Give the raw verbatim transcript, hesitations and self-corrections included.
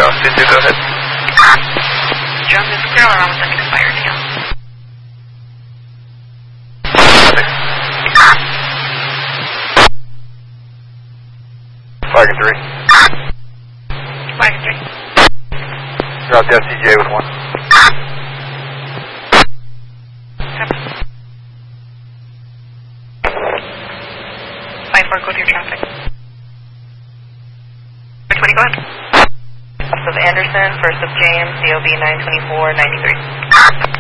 south, two two, go ahead. John, this is clear alarm with second fire deal. Flagon three. Flagon three. Drop down C J with one. five four, go to your traffic. twenty, go ahead. First of Anderson, first of James, C O B nine twenty-four ninety-three.